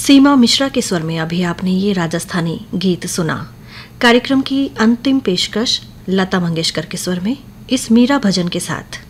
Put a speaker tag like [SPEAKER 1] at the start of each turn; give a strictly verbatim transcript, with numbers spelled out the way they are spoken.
[SPEAKER 1] सीमा मिश्रा के स्वर में अभी आपने ये राजस्थानी गीत सुना। कार्यक्रम की अंतिम पेशकश लता मंगेशकर के स्वर में इस मीरा भजन के साथ।